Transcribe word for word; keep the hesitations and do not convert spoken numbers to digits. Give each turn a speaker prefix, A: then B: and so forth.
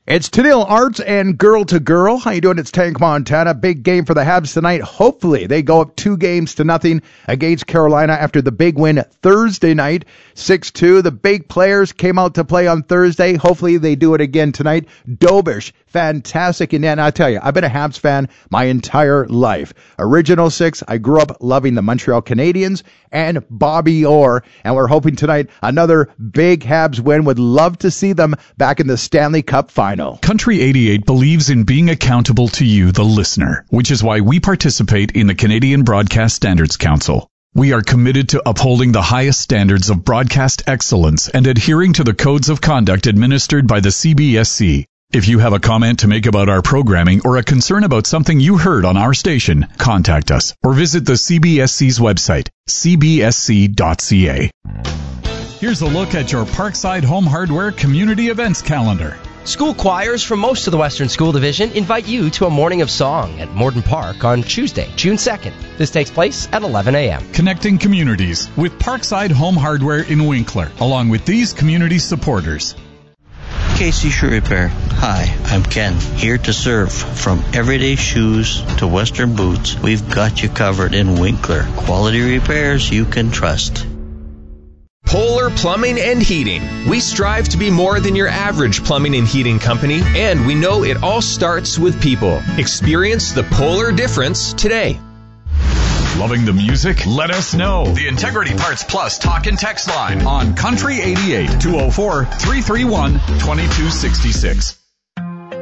A: It's Tennille Arts and Girl to Girl. How you doing? It's Tank Montana. Big game for the Habs tonight. Hopefully they go up two games to nothing against Carolina after the big win Thursday night, six two. The big players came out to play on Thursday. Hopefully they do it again tonight. Dobish, fantastic. And I tell you, I've been a Habs fan my entire life. Original six, I grew up loving the Montreal Canadiens and Bobby Orr. And we're hoping tonight another big Habs win. Would love to see them back in the Stanley Cup final.
B: Country eighty-eight believes in being accountable to you, the listener, which is why we participate in the Canadian Broadcast Standards Council. We are committed to upholding the highest standards of broadcast excellence and adhering to the codes of conduct administered by the C B S C. If you have a comment to make about our programming or a concern about something you heard on our station, contact us or visit the C B S C's website, c b s c dot c a. Here's a look at your Parkside Home Hardware Community Events calendar.
C: School choirs from most of the Western School Division invite you to a morning of song at Morden Park on Tuesday, June second. This takes place at eleven a.m.
B: Connecting communities with Parkside Home Hardware in Winkler, along with these community supporters.
D: Casey Shoe Repair. Hi, I'm Ken, here to serve. From everyday shoes to Western boots, we've got you covered in Winkler. Quality repairs you can trust.
E: Polar Plumbing and Heating. We strive to be more than your average plumbing and heating company, and we know it all starts with people. Experience the Polar difference today.
B: Loving the music? Let us know. The Integrity Parts Plus talk and text line on Country eighty-eight, two oh four, three three one, two two six six.